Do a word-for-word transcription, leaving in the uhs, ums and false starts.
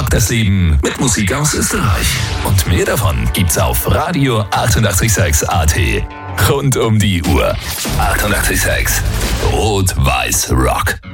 Rock das Leben mit Musik aus Österreich. Und mehr davon gibt's auf Radio achtundachtzig Komma sechs A T. Rund um die Uhr. achtundachtzig Komma sechs Rot-Weiß Rock.